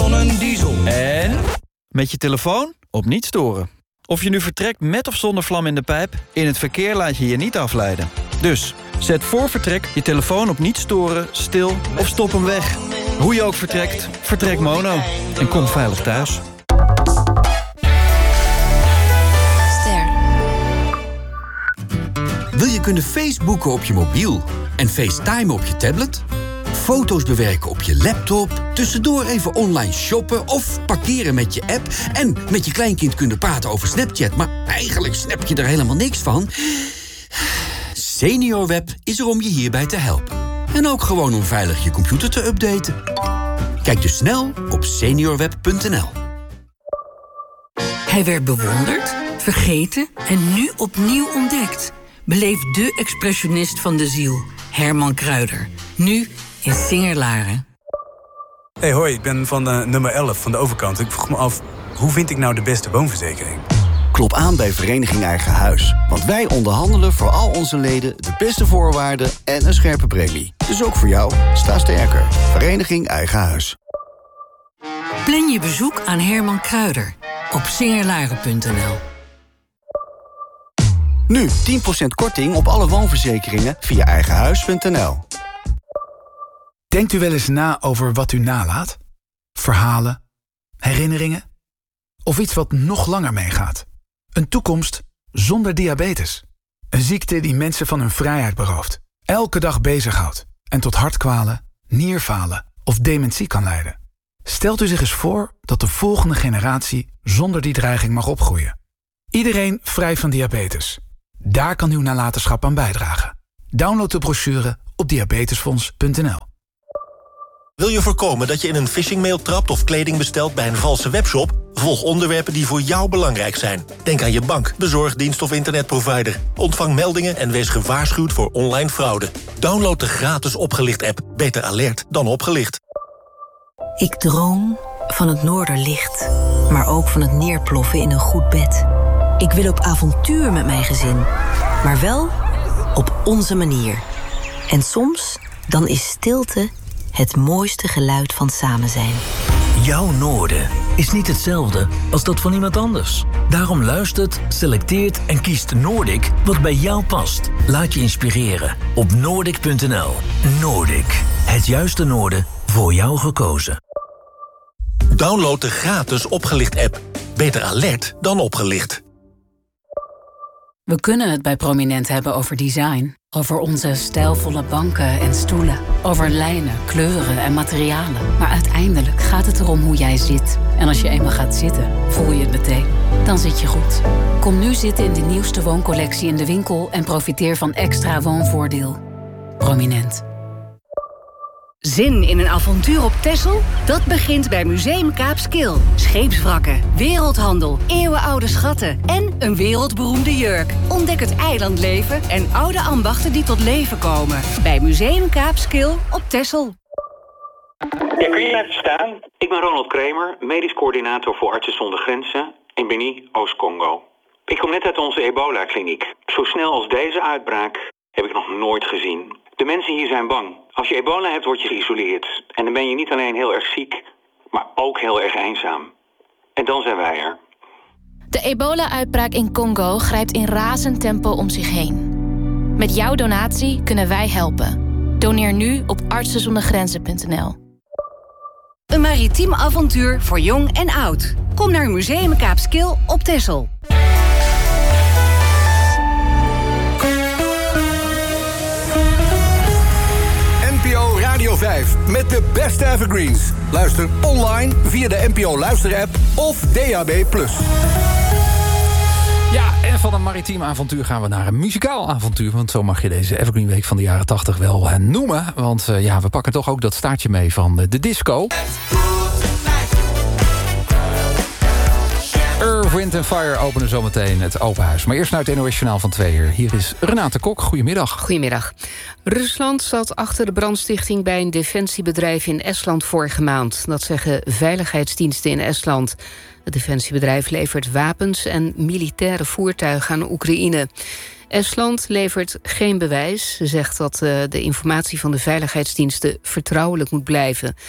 ton een diesel. En met je telefoon op niet storen. Of je nu vertrekt met of zonder vlam in de pijp, in het verkeer laat je je niet afleiden. Dus zet voor vertrek je telefoon op niet storen, stil of stop hem weg. Hoe je ook vertrekt, vertrek mono. En kom veilig thuis. Wil je kunnen Facebooken op je mobiel en FaceTimen op je tablet? Foto's bewerken op je laptop, tussendoor even online shoppen of parkeren met je app en met je kleinkind kunnen praten over Snapchat, maar eigenlijk snap je er helemaal niks van? SeniorWeb is er om je hierbij te helpen. En ook gewoon om veilig je computer te updaten. Kijk dus snel op seniorweb.nl. Hij werd bewonderd, vergeten en nu opnieuw ontdekt. Beleef de expressionist van de ziel, Herman Kruijder. Nu in Singerlaren. Hey, hoi, ik ben van nummer 11 van de overkant. Ik vroeg me af, hoe vind ik nou de beste woonverzekering? Klop aan bij Vereniging Eigen Huis. Want wij onderhandelen voor al onze leden de beste voorwaarden en een scherpe premie. Dus ook voor jou, sta sterker. Vereniging Eigen Huis. Plan je bezoek aan Herman Kruijder op singerlaren.nl. Nu 10% korting op alle woonverzekeringen via eigenhuis.nl. Denkt u wel eens na over wat u nalaat? Verhalen? Herinneringen? Of iets wat nog langer meegaat? Een toekomst zonder diabetes. Een ziekte die mensen van hun vrijheid berooft. Elke dag bezighoudt. En tot hartkwalen, nierfalen of dementie kan leiden. Stelt u zich eens voor dat de volgende generatie zonder die dreiging mag opgroeien. Iedereen vrij van diabetes. Daar kan uw nalatenschap aan bijdragen. Download de brochure op diabetesfonds.nl. Wil je voorkomen dat je in een phishingmail trapt of kleding bestelt bij een valse webshop? Volg onderwerpen die voor jou belangrijk zijn. Denk aan je bank, bezorgdienst of internetprovider. Ontvang meldingen en wees gewaarschuwd voor online fraude. Download de gratis Opgelicht-app. Beter alert dan opgelicht. Ik droom van het noorderlicht, maar ook van het neerploffen in een goed bed. Ik wil op avontuur met mijn gezin, maar wel op onze manier. En soms, dan is stilte het mooiste geluid van samen zijn. Jouw noorden is niet hetzelfde als dat van iemand anders. Daarom luistert, selecteert en kiest Noordic wat bij jou past. Laat je inspireren op Noordic.nl. Noordic, het juiste noorden voor jou gekozen. Download de gratis Opgelicht-app. Beter alert dan opgelicht. We kunnen het bij Prominent hebben over design. Over onze stijlvolle banken en stoelen. Over lijnen, kleuren en materialen. Maar uiteindelijk gaat het erom hoe jij zit. En als je eenmaal gaat zitten, voel je het meteen. Dan zit je goed. Kom nu zitten in de nieuwste wooncollectie in de winkel... en profiteer van extra woonvoordeel. Prominent. Zin in een avontuur op Texel? Dat begint bij Museum Kaapskil. Scheepswrakken, wereldhandel, eeuwenoude schatten en een wereldberoemde jurk. Ontdek het eilandleven en oude ambachten die tot leven komen. Bij Museum Kaapskil op Texel. Ja, kun je even staan? Ik ben Ronald Kramer, medisch coördinator voor Artsen zonder Grenzen in Beni, Oost-Congo. Ik kom net uit onze ebola-kliniek. Zo snel als deze uitbraak heb ik nog nooit gezien. De mensen hier zijn bang. Als je ebola hebt, word je geïsoleerd. En dan ben je niet alleen heel erg ziek, maar ook heel erg eenzaam. En dan zijn wij er. De ebola-uitbraak in Congo grijpt in razend tempo om zich heen. Met jouw donatie kunnen wij helpen. Doneer nu op artsenzondergrenzen.nl. Een maritiem avontuur voor jong en oud. Kom naar Museum Kaapskil op Texel. NPO Radio 5 met de beste evergreens. Luister online via de NPO Luister-app of DAB+. Ja, en van een maritiem avontuur gaan we naar een muzikaal avontuur. Want zo mag je deze Evergreen Week van de jaren 80 wel noemen. Want ja, we pakken toch ook dat staartje mee van de disco. Earth, Wind & Fire openen zometeen het open huis. Maar eerst naar het NOS Journaal van 2 uur. Hier is Renate Kok. Goedemiddag. Goedemiddag. Rusland zat achter de brandstichting bij een defensiebedrijf in Estland vorige maand. Dat zeggen veiligheidsdiensten in Estland. Het defensiebedrijf levert wapens en militaire voertuigen aan Oekraïne. Estland levert geen bewijs. Ze zegt dat de informatie van de veiligheidsdiensten vertrouwelijk moet blijven.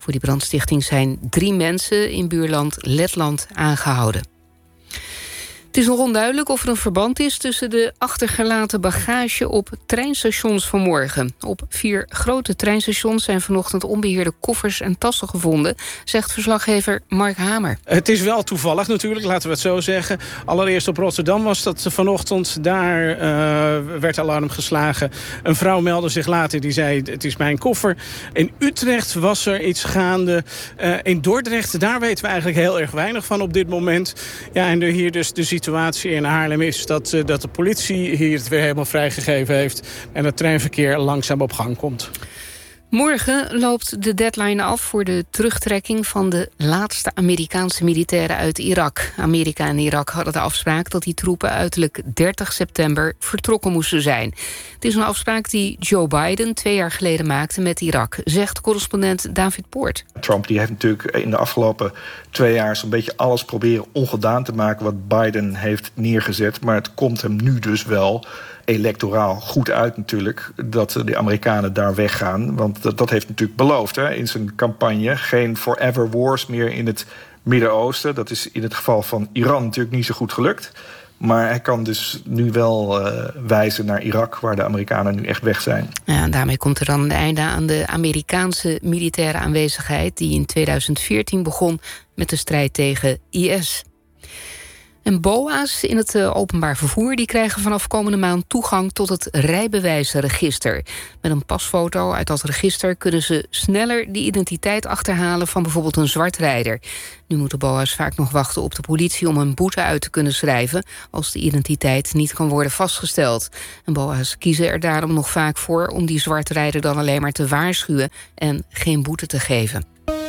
Voor die brandstichting zijn 3 mensen in buurland Letland aangehouden. Het is nog onduidelijk of er een verband is tussen de achtergelaten bagage op treinstations vanmorgen. Op 4 grote treinstations zijn vanochtend onbeheerde koffers en tassen gevonden, zegt verslaggever Mark Hamer. Het is wel toevallig natuurlijk, laten we het zo zeggen. Allereerst op Rotterdam was dat vanochtend. Daar werd alarm geslagen. Een vrouw meldde zich later, die zei: het is mijn koffer. In Utrecht was er iets gaande. In Dordrecht, daar weten we eigenlijk heel erg weinig van op dit moment. Ja, en hier dus de situatie in Haarlem is dat de politie hier het weer helemaal vrijgegeven heeft en het treinverkeer langzaam op gang komt. Morgen loopt de deadline af voor de terugtrekking van de laatste Amerikaanse militairen uit Irak. Amerika en Irak hadden de afspraak dat die troepen uiterlijk 30 september vertrokken moesten zijn. Het is een afspraak die Joe Biden 2 jaar geleden maakte met Irak, zegt correspondent David Poort. Trump die heeft natuurlijk in de afgelopen 2 jaar zo'n beetje alles proberen ongedaan te maken wat Biden heeft neergezet. Maar het komt hem nu dus wel electoraal goed uit natuurlijk dat de Amerikanen daar weggaan. Want dat heeft natuurlijk beloofd in zijn campagne. Geen forever wars meer in het Midden-Oosten. Dat is in het geval van Iran natuurlijk niet zo goed gelukt. Maar hij kan dus nu wel wijzen naar Irak, waar de Amerikanen nu echt weg zijn. Ja, en daarmee komt er dan een einde aan de Amerikaanse militaire aanwezigheid die in 2014 begon met de strijd tegen IS. En BOA's in het openbaar vervoer die krijgen vanaf komende maand toegang tot het rijbewijsregister. Met een pasfoto uit dat register kunnen ze sneller de identiteit achterhalen van bijvoorbeeld een zwartrijder. Nu moeten BOA's vaak nog wachten op de politie om een boete uit te kunnen schrijven als de identiteit niet kan worden vastgesteld. En BOA's kiezen er daarom nog vaak voor om die zwartrijder dan alleen maar te waarschuwen en geen boete te geven.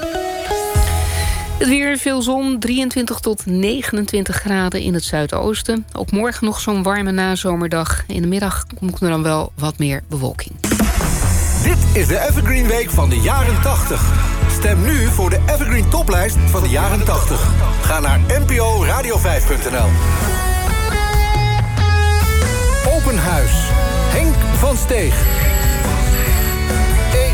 Het weer, veel zon, 23 tot 29 graden in het zuidoosten. Ook morgen nog zo'n warme nazomerdag. In de middag komt er dan wel wat meer bewolking. Dit is de Evergreen Week van de jaren 80. Stem nu voor de Evergreen Toplijst van de jaren 80. Ga naar nporadio5.nl. Open Huis. Henk van Steeg.